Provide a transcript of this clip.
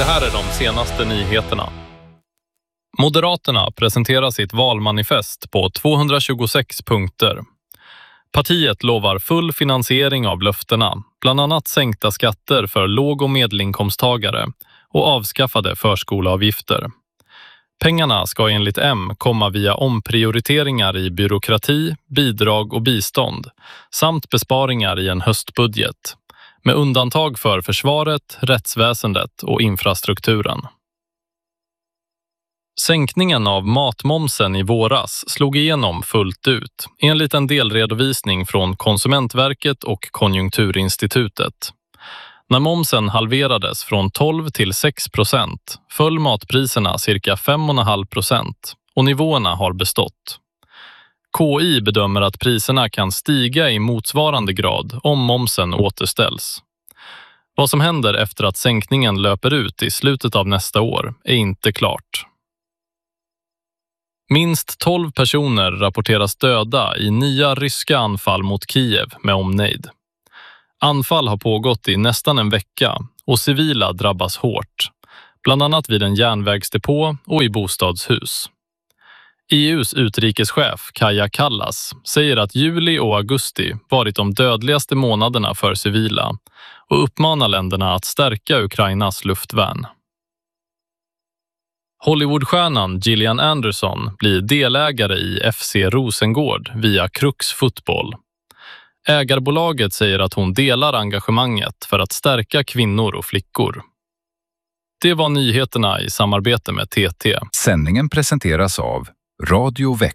Det här är de senaste nyheterna. Moderaterna presenterar sitt valmanifest på 226 punkter. Partiet lovar full finansiering av löftena, bland annat sänkta skatter för låg- och medelinkomsttagare och avskaffade förskoleavgifter. Pengarna ska enligt M komma via omprioriteringar i byråkrati, bidrag och bistånd samt besparingar i en höstbudget, med undantag för försvaret, rättsväsendet och infrastrukturen. Sänkningen av matmomsen i våras slog igenom fullt ut, enligt en delredovisning från Konsumentverket och Konjunkturinstitutet. När momsen halverades från 12 till 6% föll matpriserna cirka 5,5% och nivåerna har bestått. KI bedömer att priserna kan stiga i motsvarande grad om momsen återställs. Vad som händer efter att sänkningen löper ut i slutet av nästa år är inte klart. Minst 12 personer rapporteras döda i nya ryska anfall mot Kiev med omnejd. Anfall har pågått i nästan en vecka och civila drabbas hårt, bland annat vid en järnvägsdepå och i bostadshus. EUs utrikeschef Kaja Kallas säger att juli och augusti varit de dödligaste månaderna för civila och uppmanar länderna att stärka Ukrainas luftvärn. Hollywoodstjärnan Gillian Anderson blir delägare i FC Rosengård via Crux Fotboll. Ägarbolaget säger att hon delar engagemanget för att stärka kvinnor och flickor. Det var nyheterna i samarbete med TT. Sändningen presenteras av Radio Växjö.